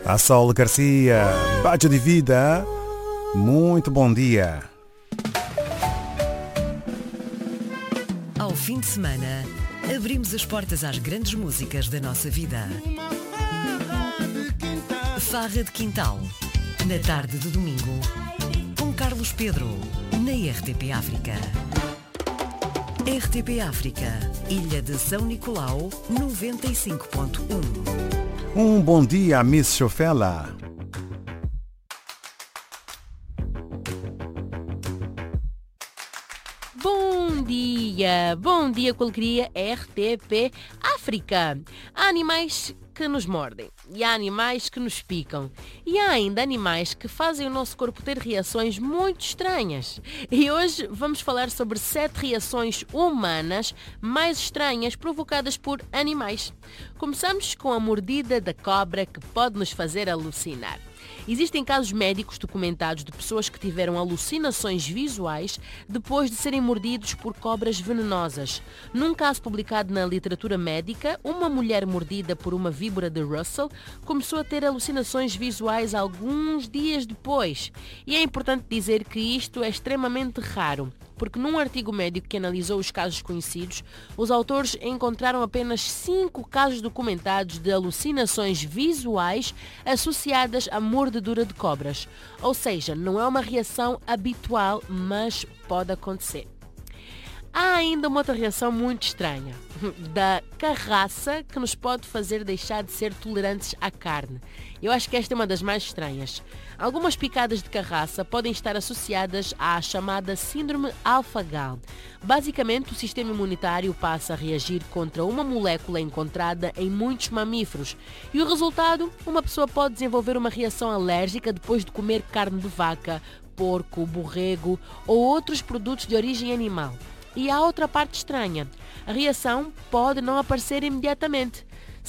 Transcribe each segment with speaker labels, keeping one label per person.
Speaker 1: A Sol Garcia, Bajo de Vida, muito bom dia.
Speaker 2: Ao fim de semana, abrimos as portas às grandes músicas da nossa vida. Farra de Quintal, na tarde de domingo, com Carlos Pedro, na RTP África. RTP África, Ilha de São Nicolau, 95.1.
Speaker 1: Bom dia, Miss Chofela.
Speaker 3: Bom dia com alegria RTP África. Há animais que nos mordem e há animais que nos picam e há ainda animais que fazem o nosso corpo ter reações muito estranhas. E hoje vamos falar sobre 7 reações humanas mais estranhas provocadas por animais. Começamos com a mordida da cobra, que pode nos fazer alucinar. Existem casos médicos documentados de pessoas que tiveram alucinações visuais depois de serem mordidos por cobras venenosas. Num caso publicado na literatura médica, uma mulher mordida por uma víbora de Russell começou a ter alucinações visuais alguns dias depois. E é importante dizer que isto é extremamente raro, porque num artigo médico que analisou os casos conhecidos, os autores encontraram apenas 5 casos documentados de alucinações visuais associadas à mordedura de cobras. Ou seja, não é uma reação habitual, mas pode acontecer. Há ainda uma outra reação muito estranha, da carraça, que nos pode fazer deixar de ser tolerantes à carne. Eu acho que esta é uma das mais estranhas. Algumas picadas de carraça podem estar associadas à chamada síndrome alfa-gal. Basicamente, o sistema imunitário passa a reagir contra uma molécula encontrada em muitos mamíferos e o resultado, uma pessoa pode desenvolver uma reação alérgica depois de comer carne de vaca, porco, borrego ou outros produtos de origem animal. E há outra parte estranha. A reação pode não aparecer imediatamente.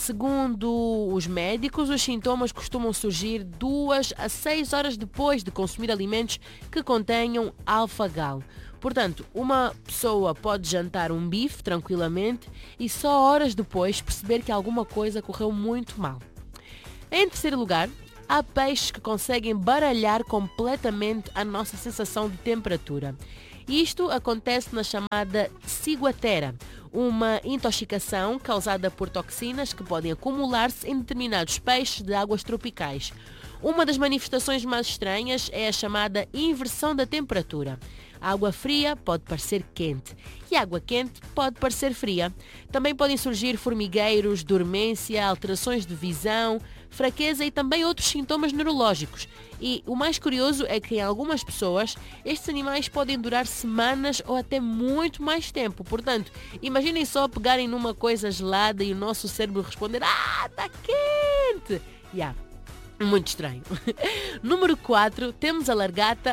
Speaker 3: Segundo os médicos, os sintomas costumam surgir 2 a 6 horas depois de consumir alimentos que contenham alfa-gal. Portanto, uma pessoa pode jantar um bife tranquilamente e só horas depois perceber que alguma coisa correu muito mal. Em terceiro lugar, há peixes que conseguem baralhar completamente a nossa sensação de temperatura. Isto acontece na chamada ciguatera, uma intoxicação causada por toxinas que podem acumular-se em determinados peixes de águas tropicais. Uma das manifestações mais estranhas é a chamada inversão da temperatura. A água fria pode parecer quente e a água quente pode parecer fria. Também podem surgir formigueiros, dormência, alterações de visão, fraqueza e também outros sintomas neurológicos. E o mais curioso é que em algumas pessoas estes animais podem durar semanas ou até muito mais tempo. Portanto, imaginem só pegarem numa coisa gelada e o nosso cérebro responder: está quente! Muito estranho. Número 4, temos a lagarta,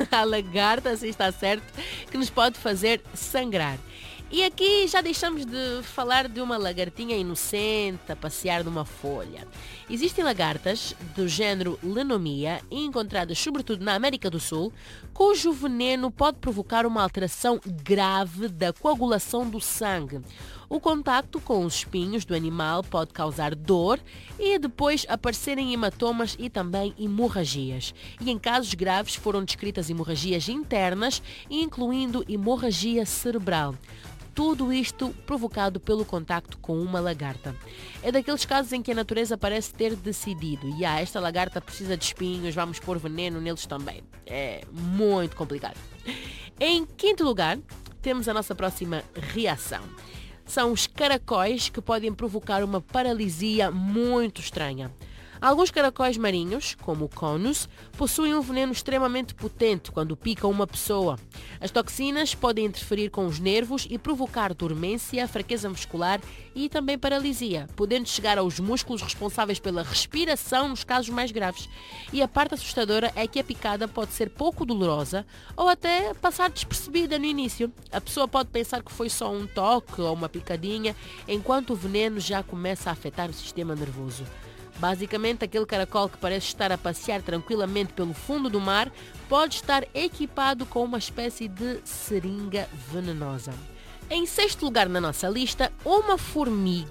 Speaker 3: assim está certo, que nos pode fazer sangrar. E aqui já deixamos de falar de uma lagartinha inocente a passear numa folha. Existem lagartas do género Lenomia, encontradas sobretudo na América do Sul, cujo veneno pode provocar uma alteração grave da coagulação do sangue. O contacto com os espinhos do animal pode causar dor e depois aparecerem hematomas e também hemorragias. E em casos graves foram descritas hemorragias internas, incluindo hemorragia cerebral. Tudo isto provocado pelo contacto com uma lagarta. É daqueles casos em que a natureza parece ter decidido: esta lagarta precisa de espinhos, vamos pôr veneno neles também. É muito complicado. Em quinto lugar, temos a nossa próxima reação. São os caracóis, que podem provocar uma paralisia muito estranha. Alguns caracóis marinhos, como o Conus, possuem um veneno extremamente potente quando picam uma pessoa. As toxinas podem interferir com os nervos e provocar dormência, fraqueza muscular e também paralisia, podendo chegar aos músculos responsáveis pela respiração nos casos mais graves. E a parte assustadora é que a picada pode ser pouco dolorosa ou até passar despercebida no início. A pessoa pode pensar que foi só um toque ou uma picadinha, enquanto o veneno já começa a afetar o sistema nervoso. Basicamente, aquele caracol que parece estar a passear tranquilamente pelo fundo do mar pode estar equipado com uma espécie de seringa venenosa. Em sexto lugar na nossa lista, uma formiga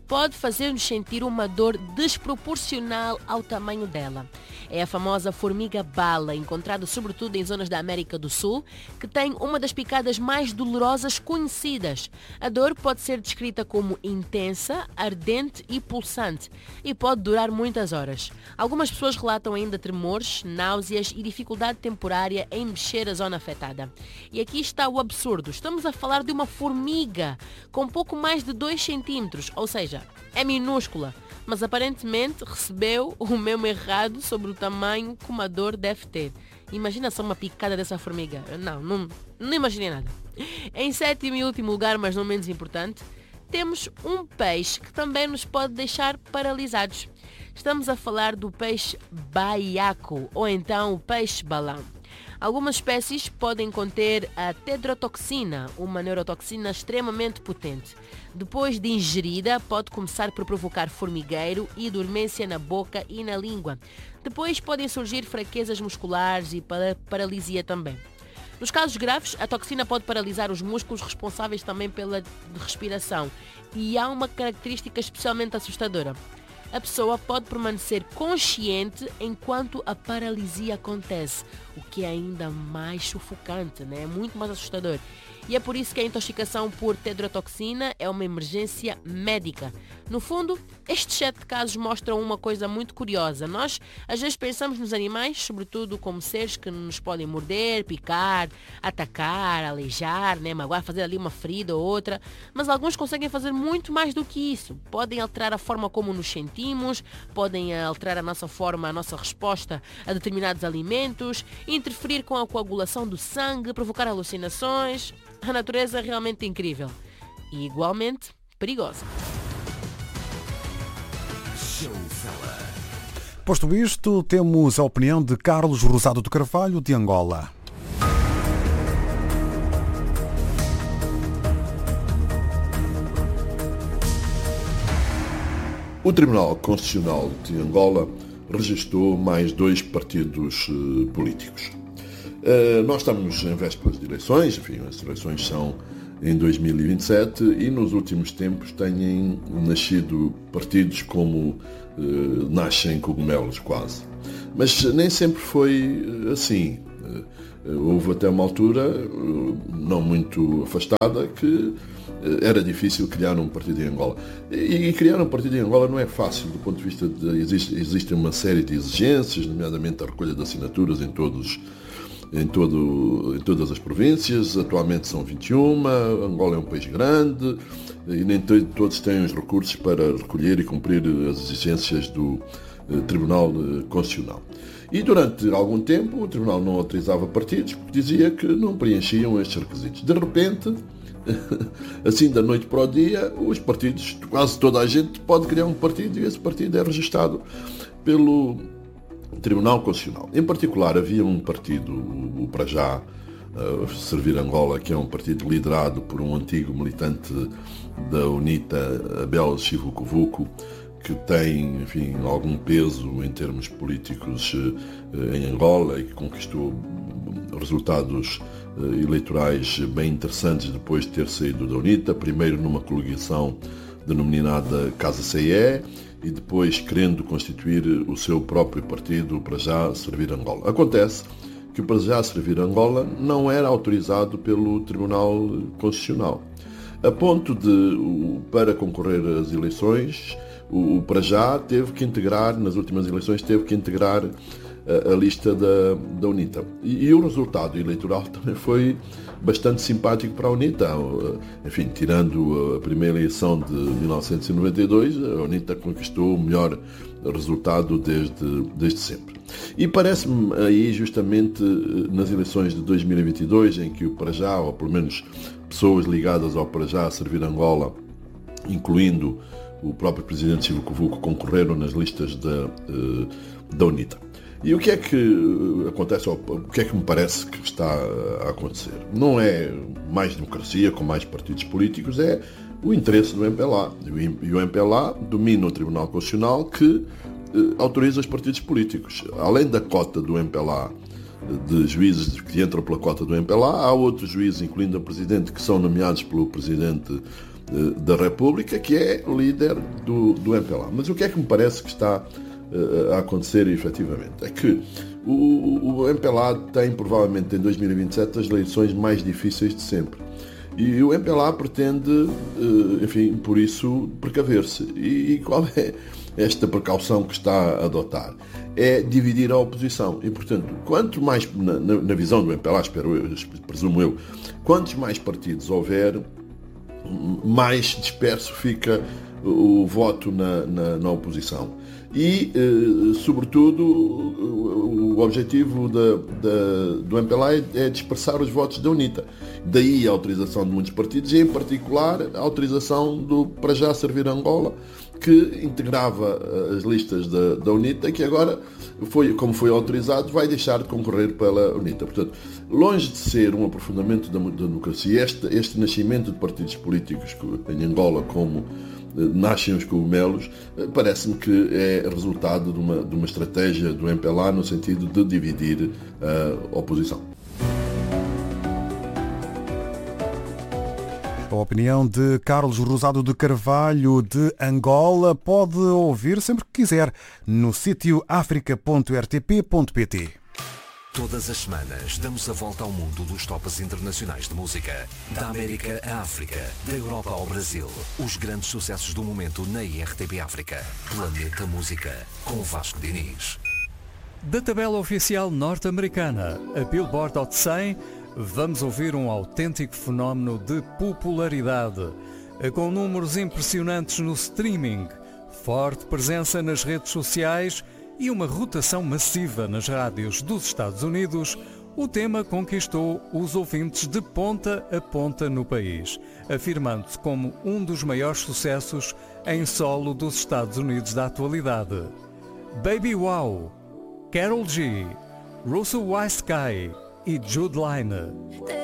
Speaker 3: pode fazer-nos sentir uma dor desproporcional ao tamanho dela. É a famosa formiga-bala, encontrada sobretudo em zonas da América do Sul, que tem uma das picadas mais dolorosas conhecidas. A dor pode ser descrita como intensa, ardente e pulsante e pode durar muitas horas. Algumas pessoas relatam ainda tremores, náuseas e dificuldade temporária em mexer a zona afetada. E aqui está o absurdo. Estamos a falar de uma formiga com pouco mais de 2 centímetros, ou seja, é minúscula, mas aparentemente recebeu o mesmo errado sobre o tamanho que uma dor deve ter. Imagina só uma picada dessa formiga. Não imaginei nada. Em sétimo e último lugar, mas não menos importante, temos um peixe que também nos pode deixar paralisados. Estamos a falar do peixe baiaco, ou então o peixe-balão. Algumas espécies podem conter a tetrodotoxina, uma neurotoxina extremamente potente. Depois de ingerida, pode começar por provocar formigueiro e dormência na boca e na língua. Depois podem surgir fraquezas musculares e paralisia também. Nos casos graves, a toxina pode paralisar os músculos responsáveis também pela respiração. E há uma característica especialmente assustadora. A pessoa pode permanecer consciente enquanto a paralisia acontece, o que é ainda mais sufocante, né? É muito mais assustador. E é por isso que a intoxicação por tetrodotoxina é uma emergência médica. No fundo, estes 7 casos mostram uma coisa muito curiosa. Nós, às vezes, pensamos nos animais, sobretudo como seres que nos podem morder, picar, atacar, aleijar, né? Magoar, fazer ali uma ferida ou outra. Mas alguns conseguem fazer muito mais do que isso. Podem alterar a forma como nos sentimos, podem alterar a nossa forma, a nossa resposta a determinados alimentos, interferir com a coagulação do sangue, provocar alucinações. A natureza é realmente incrível e igualmente perigosa.
Speaker 1: Posto isto, temos a opinião de Carlos Rosado de Carvalho, de Angola.
Speaker 4: O Tribunal Constitucional de Angola registrou mais 2 partidos políticos. Nós estamos em vésperas de eleições, enfim, as eleições são em 2027 e nos últimos tempos têm nascido partidos como nascem cogumelos quase. Mas nem sempre foi assim. Houve até uma altura, não muito afastada, que era difícil criar um partido em Angola. E criar um partido em Angola não é fácil do ponto de vista de... Existe uma série de exigências, nomeadamente a recolha de assinaturas em todas as províncias. Atualmente são 21, Angola é um país grande e nem todos têm os recursos para recolher e cumprir as exigências do Tribunal Constitucional. E durante algum tempo o Tribunal não autorizava partidos porque dizia que não preenchiam estes requisitos. De repente, assim da noite para o dia, os partidos, quase toda a gente pode criar um partido e esse partido é registado pelo Tribunal Constitucional. Em particular, havia um partido, o Para Já Servir Angola, que é um partido liderado por um antigo militante da UNITA, Abel Chivucovuco, que tem, enfim, algum peso em termos políticos em Angola e que conquistou resultados eleitorais bem interessantes depois de ter saído da UNITA, primeiro numa coligação denominada Casa CE e depois querendo constituir o seu próprio partido, o Para Já Servir Angola. Acontece que o Para Já Servir Angola não era autorizado pelo Tribunal Constitucional, a ponto de, para concorrer às eleições, o Para Já teve que integrar, nas últimas eleições, teve que integrar a lista da UNITA. E o resultado eleitoral também foi bastante simpático para a UNITA. Enfim, tirando a primeira eleição de 1992, a UNITA conquistou o melhor resultado desde sempre. E parece-me aí, justamente nas eleições de 2022, em que o Para Já, ou pelo menos pessoas ligadas ao Para Já Servir Angola, incluindo o próprio presidente Chivucovuco, concorreram nas listas da UNITA. E o que é que acontece, ou o que é que me parece que está a acontecer? Não é mais democracia com mais partidos políticos, é o interesse do MPLA. E o MPLA domina o Tribunal Constitucional que autoriza os partidos políticos. Além da cota do MPLA, de juízes que entram pela cota do MPLA, há outros juízes, incluindo o presidente, que são nomeados pelo presidente da República, que é líder do MPLA. Mas o que é que me parece que está a acontecer efetivamente? É que o MPLA tem provavelmente em 2027 as eleições mais difíceis de sempre. E o MPLA pretende, enfim, por isso, precaver-se. E qual é esta precaução que está a adotar? É dividir a oposição. E, portanto, quanto mais, na visão do MPLA, presumo eu, quantos mais partidos houver, mais disperso fica o voto na oposição. E, sobretudo, o objetivo do MPLA é dispersar os votos da UNITA. Daí a autorização de muitos partidos e, em particular, a autorização do Para Já Servir Angola, que integrava as listas da UNITA, que agora, como foi autorizado, vai deixar de concorrer pela UNITA. Portanto, longe de ser um aprofundamento da democracia, este nascimento de partidos políticos em Angola, como nascem os cogumelos, parece-me que é resultado de uma estratégia do MPLA no sentido de dividir a oposição.
Speaker 1: A opinião de Carlos Rosado de Carvalho, de Angola, pode ouvir sempre que quiser no sítio africa.rtp.pt.
Speaker 5: Todas as semanas damos a volta ao mundo dos tops internacionais de música. Da América à África, da Europa ao Brasil. Os grandes sucessos do momento na IRTP África. Planeta Música, com Vasco Diniz.
Speaker 6: Da tabela oficial norte-americana, a Billboard Hot 100, vamos ouvir um autêntico fenómeno de popularidade, com números impressionantes no streaming, forte presença nas redes sociais e uma rotação massiva nas rádios dos Estados Unidos. O tema conquistou os ouvintes de ponta a ponta no país, afirmando-se como um dos maiores sucessos em solo dos Estados Unidos da atualidade. Baby Wow, Karol G, Russell Wisekai e Jude Line.